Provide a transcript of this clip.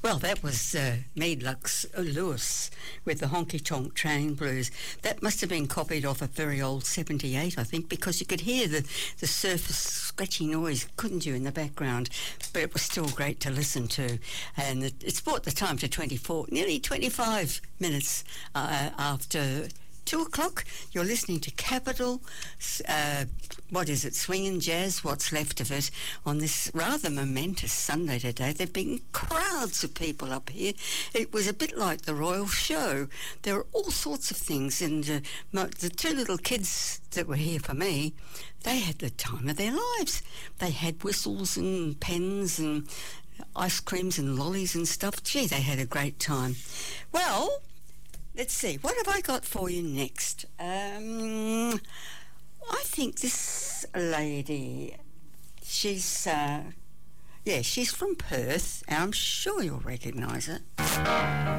Well, that was Mead Lewis with the Honky Tonk Train Blues. That must have been copied off a very old 78, I think, because you could hear the surface scratchy noise, couldn't you, in the background? But it was still great to listen to. And it's brought the time to nearly 25 minutes after 2 o'clock. You're listening to Capital, Swinging Jazz, what's left of it, on this rather momentous Sunday today. There have been crowds of people up here. It was a bit like the Royal Show. There were all sorts of things, and the 2 little kids that were here for me, they had the time of their lives. They had whistles and pens and ice creams and lollies and stuff. Gee, they had a great time. Well, let's see, what have I got for you next? I think this lady, she's from Perth, and I'm sure you'll recognise her.